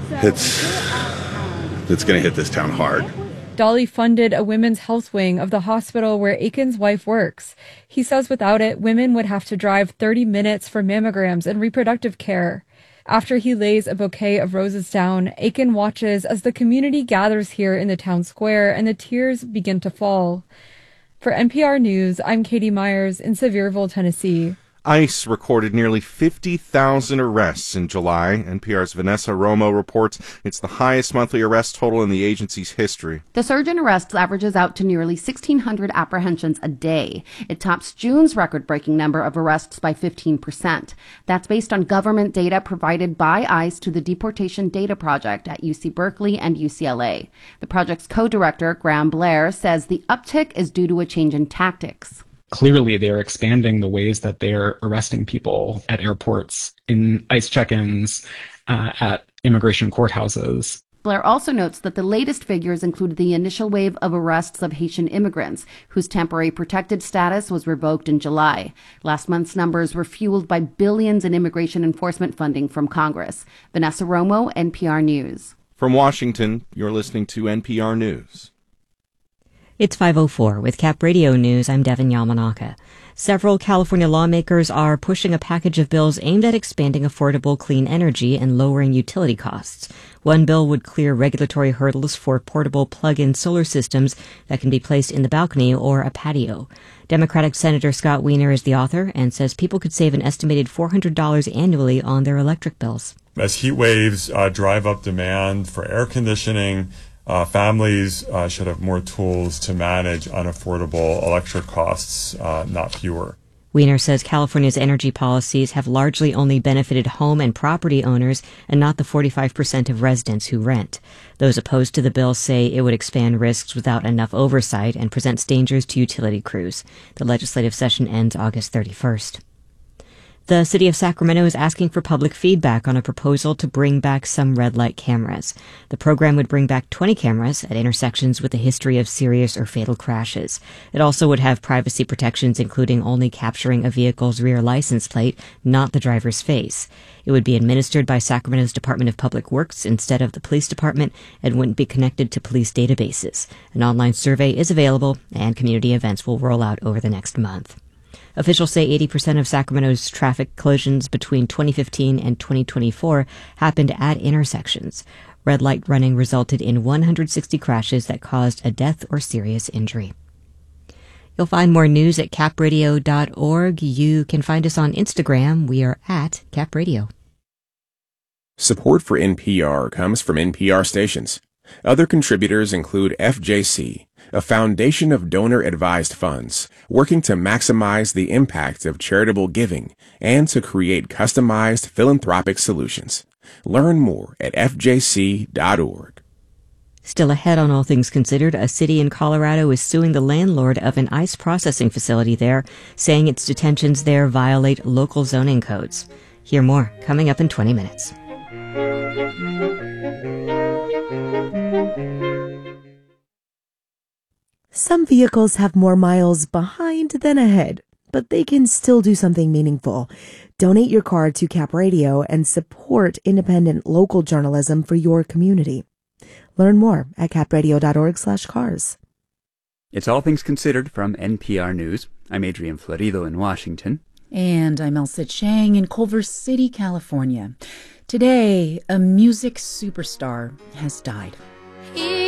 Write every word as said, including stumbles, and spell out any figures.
it's it's going to hit this town hard. Dolly funded a women's health wing of the hospital where Aiken's wife works. He says without it, women would have to drive thirty minutes for mammograms and reproductive care. After he lays a bouquet of roses down, Aiken watches as the community gathers here in the town square and the tears begin to fall. For N P R News, I'm Katie Myers in Sevierville, Tennessee. ICE recorded nearly fifty thousand arrests in July. N P R's Vanessa Romo reports it's the highest monthly arrest total in the agency's history. The surge in arrests averages out to nearly sixteen hundred apprehensions a day. It tops June's record-breaking number of arrests by fifteen percent. That's based on government data provided by ICE to the Deportation Data Project at U C Berkeley and U C L A. The project's co-director, Graham Blair, says the uptick is due to a change in tactics. Clearly, they're expanding the ways that they're arresting people at airports, in ICE check-ins, uh, at immigration courthouses. Blair also notes that the latest figures include the initial wave of arrests of Haitian immigrants, whose temporary protected status was revoked in July. Last month's numbers were fueled by billions in immigration enforcement funding from Congress. Vanessa Romo, N P R News. From Washington, you're listening to N P R News. It's five oh four. With Cap Radio News, I'm Devin Yamanaka. Several California lawmakers are pushing a package of bills aimed at expanding affordable clean energy and lowering utility costs. One bill would clear regulatory hurdles for portable plug-in solar systems that can be placed in the balcony or a patio. Democratic Senator Scott Wiener is the author and says people could save an estimated four hundred dollars annually on their electric bills. As heat waves uh, drive up demand for air conditioning, Uh, families uh, should have more tools to manage unaffordable electric costs, uh, not fewer. Wiener says California's energy policies have largely only benefited home and property owners and not the forty-five percent of residents who rent. Those opposed to the bill say it would expand risks without enough oversight and presents dangers to utility crews. The legislative session ends August thirty-first. The city of Sacramento is asking for public feedback on a proposal to bring back some red light cameras. The program would bring back twenty cameras at intersections with a history of serious or fatal crashes. It also would have privacy protections, including only capturing a vehicle's rear license plate, not the driver's face. It would be administered by Sacramento's Department of Public Works instead of the police department and wouldn't be connected to police databases. An online survey is available, and community events will roll out over the next month. Officials say eighty percent of Sacramento's traffic collisions between twenty fifteen and twenty twenty-four happened at intersections. Red light running resulted in one hundred sixty crashes that caused a death or serious injury. You'll find more news at cap radio dot org. You can find us on Instagram. We are at Cap Radio. Support for N P R comes from N P R stations. Other contributors include F J C, a foundation of donor-advised funds working to maximize the impact of charitable giving and to create customized philanthropic solutions. Learn more at f j c dot org. Still ahead on All Things Considered, a city in Colorado is suing the landlord of an ICE processing facility there, saying its detentions there violate local zoning codes. Hear more coming up in twenty minutes. Some vehicles have more miles behind than ahead, but they can still do something meaningful. Donate your car to Cap Radio and support independent local journalism for your community. Learn more at cap radio dot org slash cars. It's All Things Considered from N P R News. I'm Adrian Florido in Washington. And I'm Elsa Chang in Culver City, California. Today, a music superstar has died.